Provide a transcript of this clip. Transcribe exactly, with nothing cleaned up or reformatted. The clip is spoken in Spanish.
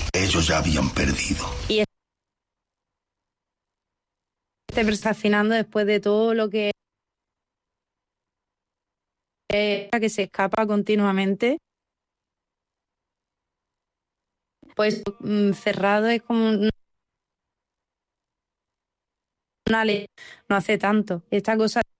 Ellos ya habían perdido. Y este persafinando después de todo lo que que se escapa continuamente, pues mm, cerrado es como una ley, no hace tanto. Esta cosa